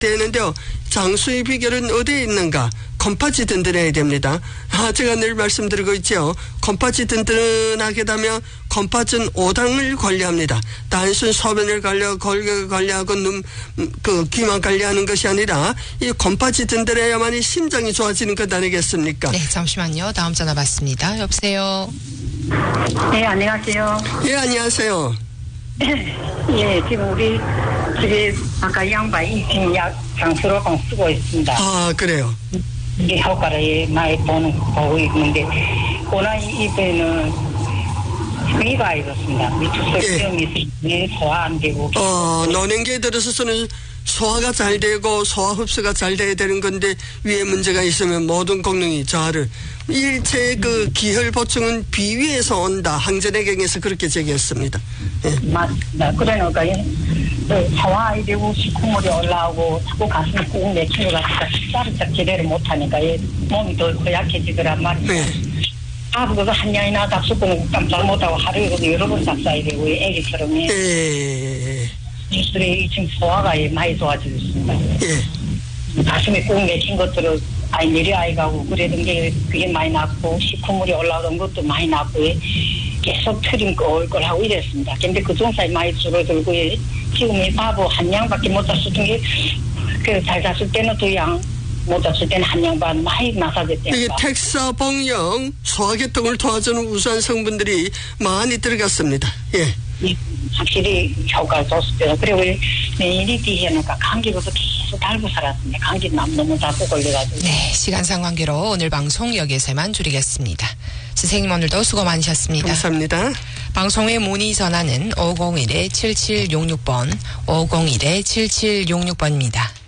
되는데요. 장수의 비결은 어디에 있는가? 콩팥이 든든해야 됩니다. 제가 늘 말씀드리고 있죠. 콩팥이 든든하게 되면 콩팥은 오당을 관리합니다. 단순 소변을 관리하고 귀만 관리하는 것이 아니라 이 콩팥이 든든해야만이 심장이 좋아지는 것 아니겠습니까? 네, 잠시만요. 다음 전화 받습니다. 여보세요. 네, 안녕하세요. 예, 안녕하세요. 예, 지금 우리 집에 아까 양반 이팅 약 장수로방 쓰고 있습니다. 그래요. 이게 효과를 많이 보고 있는데 고난 입에는 위가 이렇습니다. 위축성이 있으면 소화 안 되고. 노년기에 들어서는 소화가 잘 되고 소화 흡수가 잘 돼야 되는 건데 위에 문제가 있으면 모든功能이 저하를 일체 기혈 보충은 비위에서 온다. 항전해경에서 그렇게 제기했습니다. 예. 맞습니다. 그러니까 소화 되고 식후물이 올라오고 자꾸 가슴이 꾹 내키고 가니까 식사를 딱 제대로 못하니까 몸이 더 허약해지더란 말이에요. 네. 그거 한 양이나 잡수고는 깜짝 못하고 하루에 여러 번 잡숴야 되고 애기처럼. 입술에 지금 소화가 많이 좋아지고 있습니다. 예. 가슴에 꾹 내킨 것들을 내려 아이가고 그러던 게 그게 많이 났고 식후물이 올라오던 것도 많이 났고 계속 트림 꼴꼴하고 이랬습니다. 근데 그 중사에 많이 줄어들고 지금 이 바보 한 양밖에 못 잡수던 게 잘 잡술 때는 2양 못 잡술 때는 한 양 반 많이 나사졌대요. 이게 텍사봉령 소화계통을 도와주는 우수한 성분들이 많이 들어갔습니다. 예. 확실히 효과가 좋습니다. 그리고 내일이 뒤에니까 감기부터 계속 달고 살았습니다. 감기 너무 자꾸 걸려가지고. 네, 시간상 관계로 오늘 방송 여기에서만 줄이겠습니다. 선생님 오늘도 수고 많으셨습니다. 감사합니다. 방송의 문의 전화는 501-7766번, 501-7766번입니다.